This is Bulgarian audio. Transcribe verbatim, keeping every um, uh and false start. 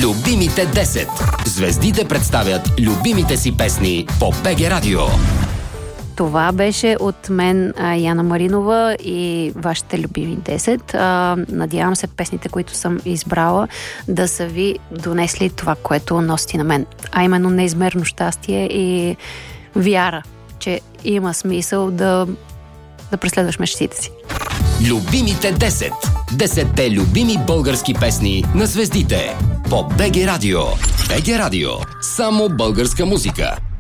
Любимите десет. Звездите представят любимите си песни по БГ Радио. Това беше от мен, Яна Маринова, и вашите любими десет. Надявам се песните, които съм избрала, да са ви донесли това, което носите на мен. А именно неизмерно щастие и вяра, че има смисъл да, да преследваш мечтите си. Любимите десет. Десетте любими български песни на звездите по БГ Радио. БГ Радио. Само българска музика.